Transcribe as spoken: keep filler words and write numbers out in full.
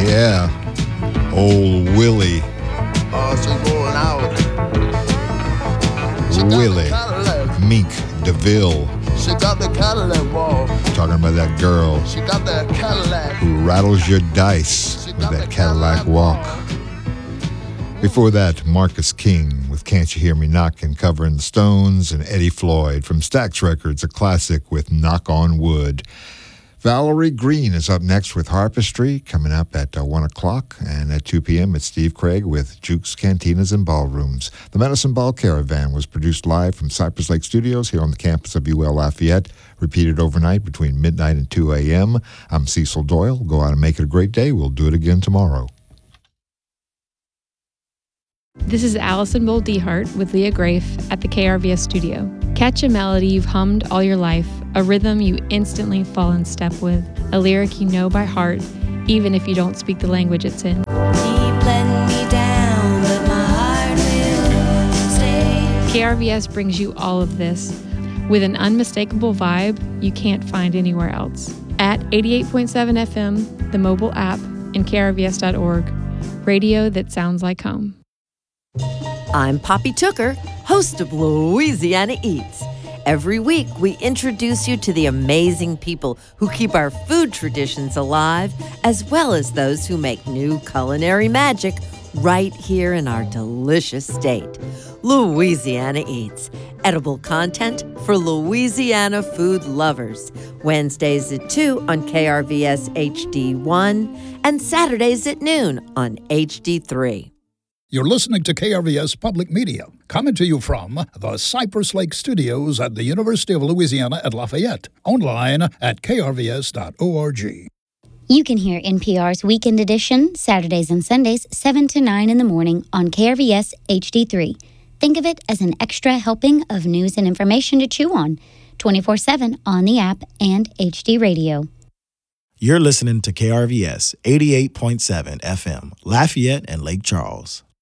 Yeah. Old Willie. Oh, she's going out. She got Willie the Cadillac. Mink DeVille. She got the Cadillac wall. Talking about that girl She got that Cadillac. who rattles your dice with that Cadillac walk. Before that, Marcus King with Can't You Hear Me Knockin', covering the Stones, and Eddie Floyd from Stax Records, a classic with Knock on Wood. Valerie Green is up next with Harpistry, coming up at uh, one o'clock, and at two p.m. it's Steve Craig with Jukes, Cantinas, and Ballrooms. The Medicine Ball Caravan was produced live from Cypress Lake Studios here on the campus of U L Lafayette, repeated overnight between midnight and two a.m. I'm Cecil Doyle. Go out and make it a great day. We'll do it again tomorrow. This is Allison Bowl Dehart with Leah Grafe at the K R V S studio. Catch a melody you've hummed all your life, a rhythm you instantly fall in step with, a lyric you know by heart, even if you don't speak the language it's in. Keep letting me down, but my heart will stay. K R V S brings you all of this with an unmistakable vibe you can't find anywhere else. At eighty-eight point seven F M, the mobile app, and K R V S dot org, radio that sounds like home. I'm Poppy Tooker, host of Louisiana Eats. Every week, we introduce you to the amazing people who keep our food traditions alive, as well as those who make new culinary magic right here in our delicious state. Louisiana Eats, edible content for Louisiana food lovers. Wednesdays at two on K R V S H D one and Saturdays at noon on H D three. You're listening to K R V S Public Media, coming to you from the Cypress Lake Studios at the University of Louisiana at Lafayette. Online at K R V S dot org. You can hear N P R's Weekend Edition, Saturdays and Sundays, seven to nine in the morning on K R V S H D three. Think of it as an extra helping of news and information to chew on, twenty-four seven on the app and H D Radio. You're listening to K R V S eighty-eight point seven F M, Lafayette and Lake Charles.